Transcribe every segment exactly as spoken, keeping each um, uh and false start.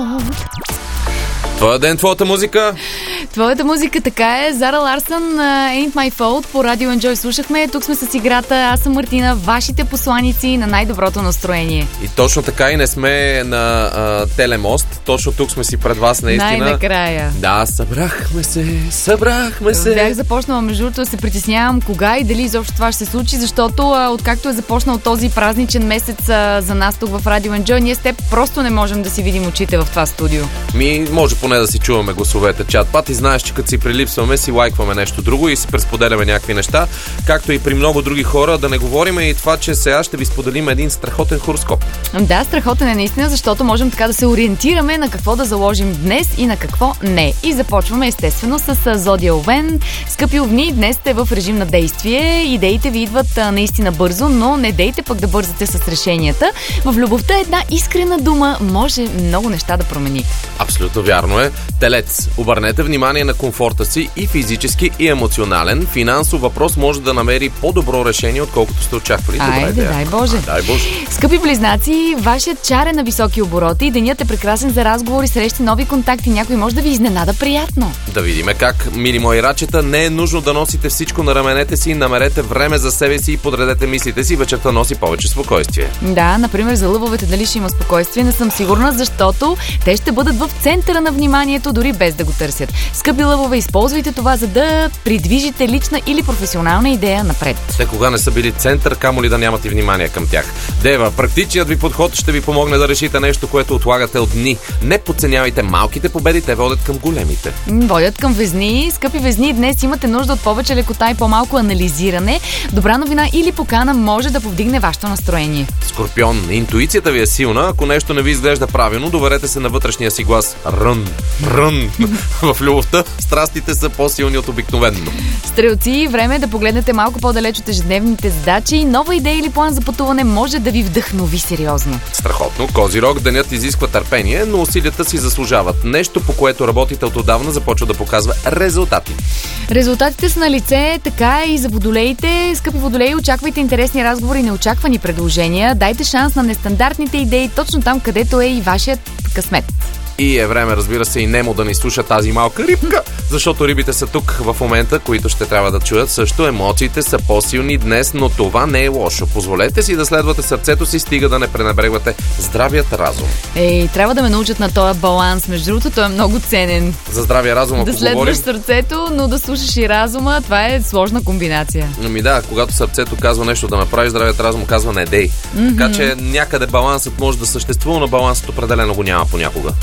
Твоя ден, твоята музика? Твоята музика, така е. Зара Ларсън, Ain't My Fault по Радио Enjoy слушахме. Тук сме с играта. Аз съм Мартина, вашите посланици на най-доброто настроение. И точно така, и не сме на а, Телемост. Точно тук сме си пред вас, наистина. Най-накрая. Да, събрахме се, събрахме се. Бях започнала, между другото, да се притеснявам кога и дали изобщо това ще се случи, защото а, откакто е започнал този празничен месец а, за нас тук в Радио Enjoy, ние с теб просто не можем да си видим очите в това студио. Ми, може поне да си чуваме гласовете чат-пат и знаеш, че като си прилипсваме, си лайкваме нещо друго и си пресподеляме някакви неща, както и при много други хора. Да не говорим и това, че сега ще ви споделим един страхотен хороскоп. Да, страхотен е наистина, защото можем така да се ориентираме на какво да заложим днес и на какво не. И започваме естествено с Зодия Овен. Скъпи овни, днес сте в режим на действие. Идеите ви идват а, наистина бързо, но не дейте пък да бързате с решенията. В любовта една искрена дума може много неща да промени. Абсолютно вярно е. Телец, обърнете внимание на комфорта си и физически, и емоционален. Финансов въпрос може да намери по-добро решение, отколкото сте очаквали. Айде, дай Боже. А, дай Боже. Скъпи близнаци, вашият чар е на високи обороти. Денят е прекрасен за разговори, срещи, нови контакти. Някой може да ви изненада приятно. Да видим как, мили мои рачета, не е нужно да носите всичко на раменете си. Намерете време за себе си и подредете мислите си. Вечерта носи повече спокойствие. Да, например, за лъвовете дали ще има спокойствие, не съм сигурна, защото те ще бъдат в центъра на вниманието, дори без да го търсят. Скъпи лъвове, използвайте това, за да придвижите лична или професионална идея напред. Те кога не са били център, камо ли да нямате внимание към тях. Дева, практичният ви подход ще ви помогне да решите нещо, което отлагате от дни. Не подценявайте малките победи, те водят към големите. Водят към везни. Скъпи везни, днес имате нужда от повече лекота и по-малко анализиране. Добра новина или покана може да повдигне вашето настроение. Скорпион, интуицията ви е силна. Ако нещо не ви изглежда правилно, доверете се на вътрешния си глас. Рън, рън. В любовта страстите са по-силни от обикновено. Стрелци, време е да погледнете малко по-далеч от ежедневните задачи. Нова идея или план за пътуване може да ви вдъхнови сериозно. Страхотно. Козирог, денят изисква търпение, но усилията си заслужават. Нещо, по което работите от отдавна, започва да показва резултати. Резултатите са на лице, така и за водолеите. Скъпи водолеи, очаквайте интересни разговори и неочаквани предложения. Дайте шанс на нестандартните идеи точно там, където е и вашият късмет. И е време, разбира се, и Немо да ни слуша тази малка рибка, защото рибите са тук в момента, които ще трябва да чуят също. Емоциите са по-силни днес, но това не е лошо. Позволете си да следвате сърцето си, стига да не пренебрегвате здравият разум. Ей, трябва да ме научат на този баланс. Между другото, той е много ценен. За здравия разум, ако да следваш говорим... сърцето, но да слушаш и разума, това е сложна комбинация. Ами да, когато сърцето казва нещо да направиш, здравият разум казва не дей. Mm-hmm. Така че някъде балансът може да съществува, но балансът определено го няма понякога.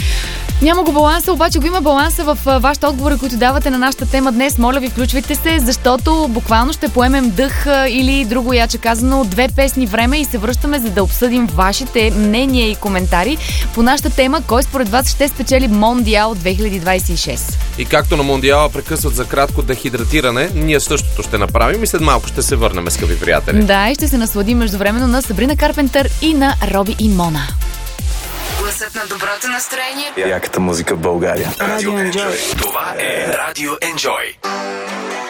Няма го баланса, обаче го има баланса в вашите отговори, които давате на нашата тема днес. Моля ви, включвайте се, защото буквално ще поемем дъх или друго яче казано, две песни време и се връщаме, за да обсъдим вашите мнения и коментари по нашата тема, кой според вас ще спечели Мондиал две хиляди двадесет и шест. И както на Мондиала прекъсват за кратко дехидратиране, ние същото ще направим и след малко ще се върнем, скъпи приятели. Да, и ще се насладим междувременно на Сабрина Карпентър и на Роби и Мона. Гласът на доброто настроение. Яката музика в България. Радио Enjoy. Това е Радио Enjoy.